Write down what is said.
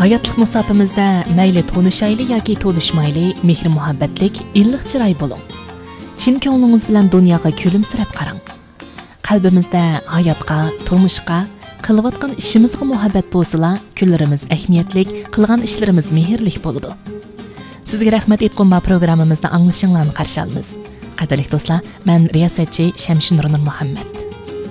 Hayotlik musofimizda mayli tonishayli yoki tonishmayli, mehr muhabbatlik, illiq chiroy bo'ling. Chin ko'nglingiz bilan dunyoga kulimsirab qarang. Qalbimizda hayotga, turmushga, qilayotgan ishimizga muhabbat bo'lsa, kunlarimiz ahamiyatlik, qilgan ishlarimiz mehrlik bo'ladi. Sizga rahmat aytgan programmamizni anglashinglarni qarshi olamiz. Qadrli do'stlar, men riyosatchi Shamshunur Muhammad.